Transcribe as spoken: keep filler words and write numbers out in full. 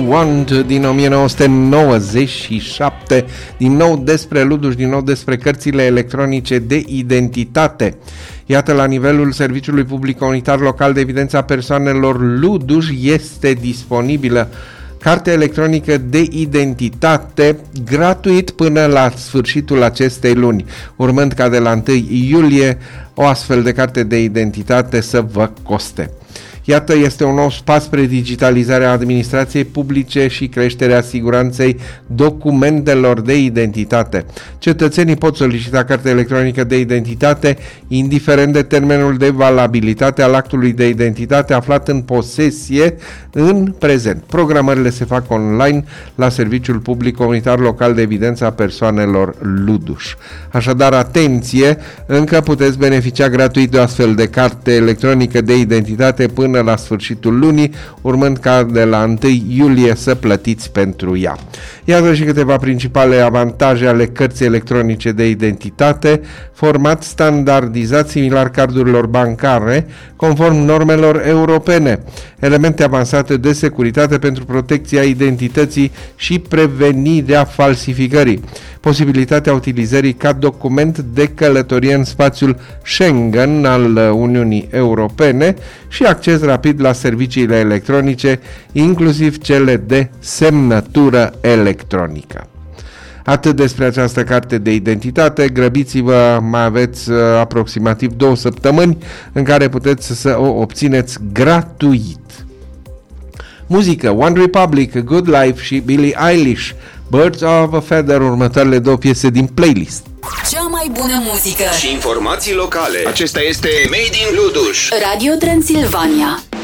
Want din o mie nouă sute nouăzeci și șapte, din nou despre Luduș, din nou despre cărțile electronice de identitate. Iată, la nivelul Serviciului Public Comunitar Local de Evidență a Persoanelor Luduș este disponibilă cartea electronică de identitate gratuit până la sfârșitul acestei luni, urmând ca de la întâi iulie o astfel de carte de identitate să vă coste. Iată, este un nou pas spre digitalizarea administrației publice și creșterea siguranței documentelor de identitate. Cetățenii pot solicita cartea electronică de identitate indiferent de termenul de valabilitate al actului de identitate aflat în posesie în prezent. Programările se fac online la Serviciul Public Comunitar Local de Evidență a Persoanelor Luduș. Așadar, atenție, încă puteți beneficia gratuit de o astfel de carte electronică de identitate până la sfârșitul lunii, urmând ca de la întâi iulie să plătiți pentru ea. Iată și câteva principale avantaje ale cărții electronice de identitate: format standardizat similar cardurilor bancare, conform normelor europene, elemente avansate de securitate pentru protecția identității și prevenirea falsificării, posibilitatea utilizării ca document de călătorie în spațiul Schengen al Uniunii Europene și acces rapid la serviciile electronice, inclusiv cele de semnătură electronică. Atât despre această carte de identitate. Grăbiți-vă, mai aveți uh, aproximativ două săptămâni în care puteți să o obțineți gratuit. Muzică: One Republic, Good Life și Billie Eilish, Birds of a Feather, următoarele două piese din playlist. Cea mai bună muzică și informații locale. Acesta este Made in Luduș, Radio Transilvania.